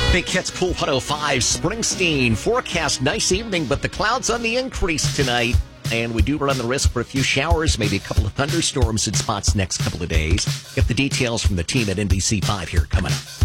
Big Hits Cool 105, Springsteen. Forecast, nice evening, but the clouds on the increase tonight. And we do run the risk for a few showers, maybe a couple of thunderstorms in spots next couple of days. Get the details from the team at NBC5 here coming up.